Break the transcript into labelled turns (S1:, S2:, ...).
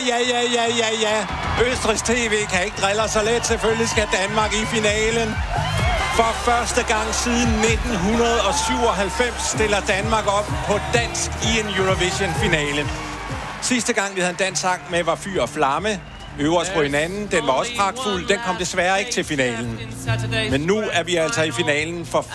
S1: ja. Østrigs TV kan ikke drille så let. Selvfølgelig skal Danmark i finalen. For første gang siden 1997 stiller Danmark op på dansk i en Eurovision-finale. Sidste gang, vi havde en dansk sang med, var Fyr og Flamme. Øverst på hinanden. Den var også pragtfuld. Den kom desværre ikke til finalen. Men nu er vi altså i finalen for